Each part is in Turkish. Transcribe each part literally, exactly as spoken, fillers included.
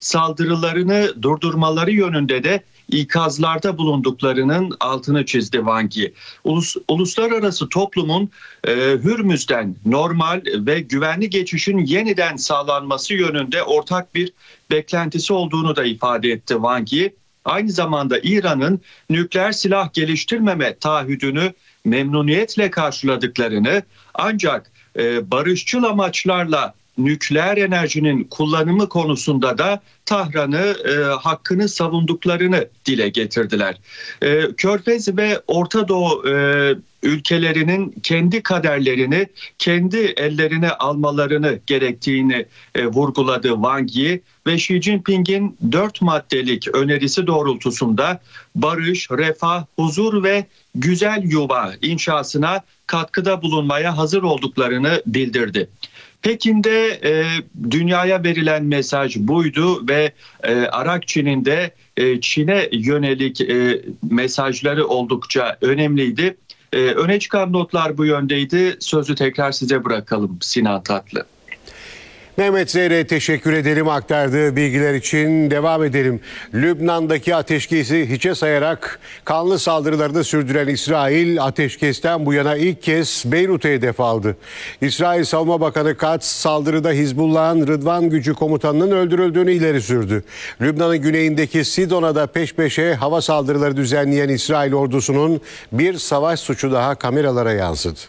saldırılarını durdurmaları yönünde de ikazlarda bulunduklarının altını çizdi Wang Yi. Ulus, uluslararası toplumun e, Hürmüz'den normal ve güvenli geçişin yeniden sağlanması yönünde ortak bir beklentisi olduğunu da ifade etti Wang Yi. Aynı zamanda İran'ın nükleer silah geliştirmeme taahhüdünü memnuniyetle karşıladıklarını, ancak e, barışçıl amaçlarla nükleer enerjinin kullanımı konusunda da Tahran'ı e, hakkını savunduklarını dile getirdiler. E, Körfez ve Orta Doğu e, ülkelerinin kendi kaderlerini kendi ellerine almalarını gerektiğini e, vurguladı Wang Yi ve Xi Jinping'in dört maddelik önerisi doğrultusunda barış, refah, huzur ve güzel yuva inşasına katkıda bulunmaya hazır olduklarını bildirdi. Pekin'de e, dünyaya verilen mesaj buydu ve e, Arakçı'nın de e, Çin'e yönelik e, mesajları oldukça önemliydi. E, öne çıkan notlar bu yöndeydi. Sözü tekrar size bırakalım Sinan Tatlı. Mehmet Zeyre teşekkür edelim aktardığı bilgiler için. Devam edelim. Lübnan'daki ateşkesi hiçe sayarak kanlı saldırılarını sürdüren İsrail ateşkesten bu yana ilk kez Beyrut'a hedef aldı. İsrail Savunma Bakanı Katz saldırıda Hizbullah'ın Rıdvan gücü komutanının öldürüldüğünü ileri sürdü. Lübnan'ın güneyindeki Sidon'a da peş peşe hava saldırıları düzenleyen İsrail ordusunun bir savaş suçu daha kameralara yansıdı.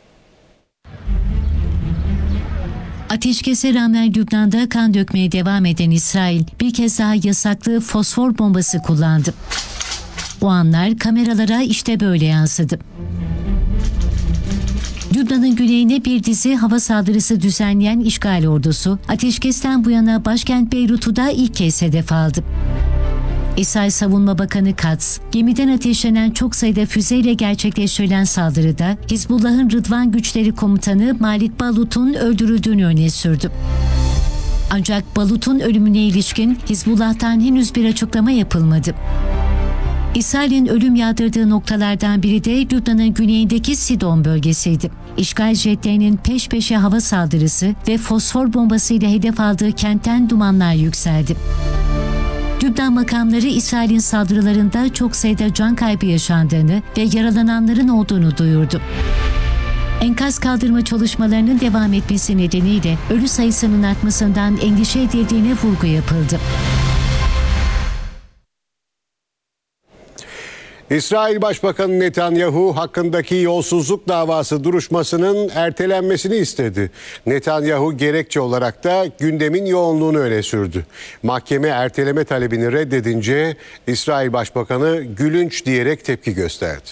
Ateşkese rağmen Lübnan'da kan dökmeye devam eden İsrail bir kez daha yasaklı fosfor bombası kullandı. O anlar kameralara işte böyle yansıdı. Lübnan'ın güneyine bir dizi hava saldırısı düzenleyen işgal ordusu ateşkesten bu yana başkent Beyrut'u da ilk kez hedef aldı. İsrail Savunma Bakanı Katz, gemiden ateşlenen çok sayıda füzeyle gerçekleştirilen saldırıda Hizbullah'ın Rıdvan güçleri komutanı Malik Balut'un öldürüldüğünü öne sürdü. Ancak Balut'un ölümüne ilişkin Hizbullah'tan henüz bir açıklama yapılmadı. İsrail'in ölüm yağdırdığı noktalardan biri de Lübnan'ın güneyindeki Sidon bölgesiydi. İşgal jetlerinin peş peşe hava saldırısı ve fosfor bombasıyla hedef aldığı kentten dumanlar yükseldi. Lübnan makamları İsrail'in saldırılarında çok sayıda can kaybı yaşandığını ve yaralananların olduğunu duyurdu. Enkaz kaldırma çalışmalarının devam etmesi nedeniyle ölü sayısının artmasından endişe edildiğine vurgu yapıldı. İsrail Başbakanı Netanyahu hakkındaki yolsuzluk davası duruşmasının ertelenmesini istedi. Netanyahu gerekçe olarak da gündemin yoğunluğunu öne sürdü. Mahkeme erteleme talebini reddedince İsrail Başbakanı gülünç diyerek tepki gösterdi.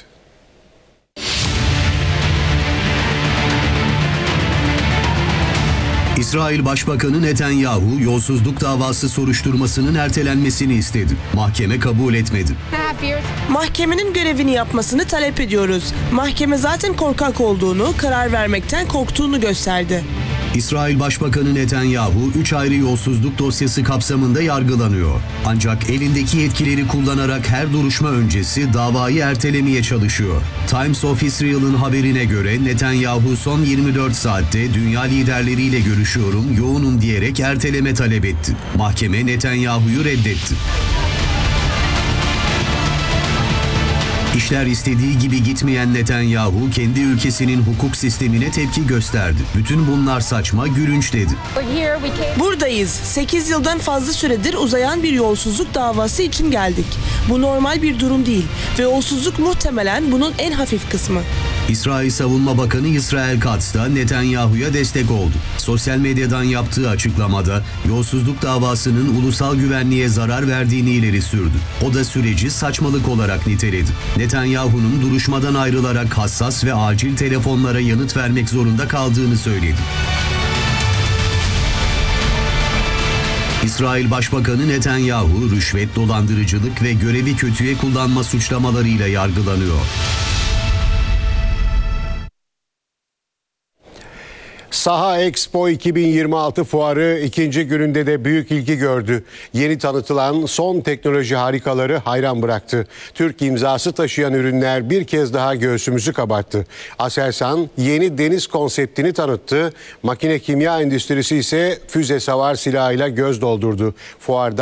İsrail Başbakanı Netanyahu yolsuzluk davası soruşturmasının ertelenmesini istedi. Mahkeme kabul etmedi. Mahkemenin görevini yapmasını talep ediyoruz. Mahkeme zaten korkak olduğunu, karar vermekten korktuğunu gösterdi. İsrail Başbakanı Netanyahu üç ayrı yolsuzluk dosyası kapsamında yargılanıyor. Ancak elindeki yetkileri kullanarak her duruşma öncesi davayı ertelemeye çalışıyor. Times of Israel'ın haberine göre Netanyahu son yirmi dört saatte dünya liderleriyle görüşüyorum, yoğunum diyerek erteleme talep etti. Mahkeme Netanyahu'yu reddetti. İşler istediği gibi gitmeyen Netanyahu kendi ülkesinin hukuk sistemine tepki gösterdi. Bütün bunlar saçma, gülünç dedi. Buradayız. sekiz yıldan fazla süredir uzayan bir yolsuzluk davası için geldik. Bu normal bir durum değil ve yolsuzluk muhtemelen bunun en hafif kısmı. İsrail Savunma Bakanı İsrail Katz da Netanyahu'ya destek oldu. Sosyal medyadan yaptığı açıklamada yolsuzluk davasının ulusal güvenliğe zarar verdiğini ileri sürdü. O da süreci saçmalık olarak niteledi. Netanyahu'nun duruşmadan ayrılarak hassas ve acil telefonlara yanıt vermek zorunda kaldığını söyledi. İsrail Başbakanı Netanyahu rüşvet, dolandırıcılık ve görevi kötüye kullanma suçlamalarıyla yargılanıyor. Saha Expo iki bin yirmi altı fuarı ikinci gününde de büyük ilgi gördü. Yeni tanıtılan son teknoloji harikaları hayran bıraktı. Türk imzası taşıyan ürünler bir kez daha göğsümüzü kabarttı. Aselsan yeni deniz konseptini tanıttı. Makine kimya endüstrisi ise füze savar silahıyla göz doldurdu. Fuarda